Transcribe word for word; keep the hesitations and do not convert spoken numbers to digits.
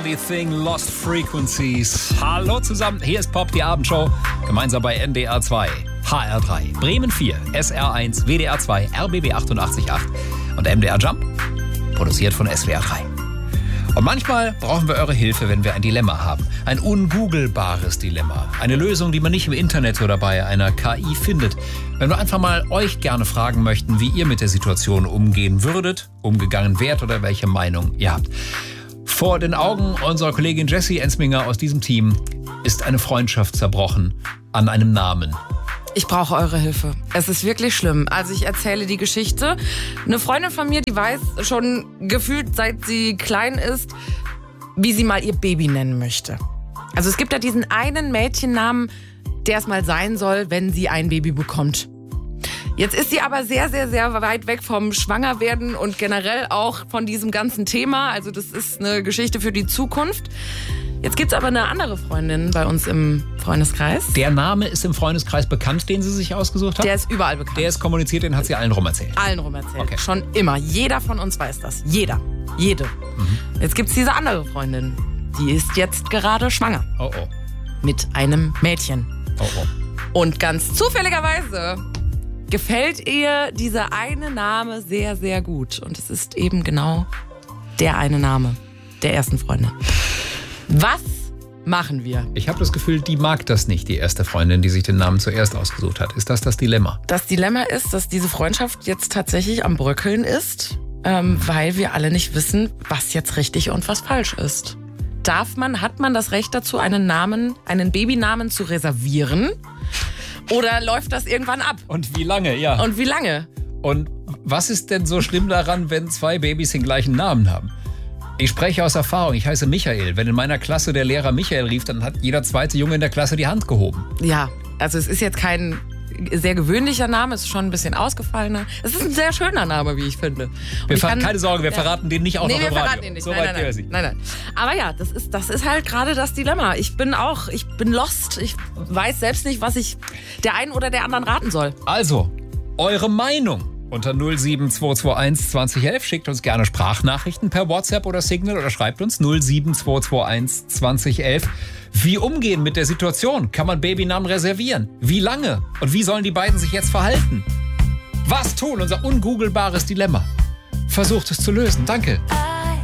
Only Thing, Lost Frequencies. Hallo zusammen, hier ist Pop, die Abendshow. Gemeinsam bei N D R zwei, H R drei, Bremen vier, S R eins, W D R zwei, R B B achtundachtzig Komma acht und M D R Jump. Produziert von S W R drei. Und manchmal brauchen wir eure Hilfe, wenn wir ein Dilemma haben. Ein ungoogelbares Dilemma. Eine Lösung, die man nicht im Internet oder bei einer K I findet. Wenn wir einfach mal euch gerne fragen möchten, wie ihr mit der Situation umgehen würdet, umgegangen wärt oder welche Meinung ihr habt. Vor den Augen unserer Kollegin Jessie Ensminger aus diesem Team ist eine Freundschaft zerbrochen an einem Namen. Ich brauche eure Hilfe. Es ist wirklich schlimm. Also ich erzähle die Geschichte. Eine Freundin von mir, die weiß schon gefühlt, seit sie klein ist, wie sie mal ihr Baby nennen möchte. Also es gibt ja diesen einen Mädchennamen, der es mal sein soll, wenn sie ein Baby bekommt. Jetzt ist sie aber sehr, sehr, sehr weit weg vom Schwangerwerden und generell auch von diesem ganzen Thema. Also das ist eine Geschichte für die Zukunft. Jetzt gibt's aber eine andere Freundin bei uns im Freundeskreis. Der Name ist im Freundeskreis bekannt, den sie sich ausgesucht hat? Der ist überall bekannt. Der ist kommuniziert, den hat sie allen rum erzählt? Allen rum erzählt. Okay. Schon immer. Jeder von uns weiß das. Jeder. Jede. Mhm. Jetzt gibt's diese andere Freundin. Die ist jetzt gerade schwanger. Oh oh. Mit einem Mädchen. Oh oh. Und ganz zufälligerweise gefällt ihr dieser eine Name sehr, sehr gut. Und es ist eben genau der eine Name der ersten Freundin. Was machen wir? Ich habe das Gefühl, die mag das nicht, die erste Freundin, die sich den Namen zuerst ausgesucht hat. Ist das das Dilemma? Das Dilemma ist, dass diese Freundschaft jetzt tatsächlich am Bröckeln ist, ähm, weil wir alle nicht wissen, was jetzt richtig und was falsch ist. Darf man, hat man das Recht dazu, einen Namen, einen Babynamen zu reservieren? Oder läuft das irgendwann ab? Und wie lange, ja. Und wie lange? Und was ist denn so schlimm daran, wenn zwei Babys den gleichen Namen haben? Ich spreche aus Erfahrung, ich heiße Michael. Wenn in meiner Klasse der Lehrer Michael rief, dann hat jeder zweite Junge in der Klasse die Hand gehoben. Ja, also es ist jetzt kein sehr gewöhnlicher Name, es ist schon ein bisschen ausgefallener. Es ist ein sehr schöner Name, wie ich finde. Und wir ich kann, keine Sorge, wir ja. verraten den nicht auch nee, noch wir im Radio. verraten den nicht. So nein, weit nein, nein, nein, nein. Aber ja, das ist, das ist halt gerade das Dilemma. Ich bin auch, ich bin lost. Ich weiß selbst nicht, was ich der einen oder der anderen raten soll. Also, eure Meinung. Unter null sieben zwei zwei eins zwanzig elf schickt uns gerne Sprachnachrichten per WhatsApp oder Signal oder schreibt uns null sieben zwei zwei eins zwanzig elf. Wie umgehen mit der Situation? Kann man Babynamen reservieren? Wie lange? Und wie sollen die beiden sich jetzt verhalten? Was tun? Unser ungoogelbares Dilemma. Versucht es zu lösen. Danke.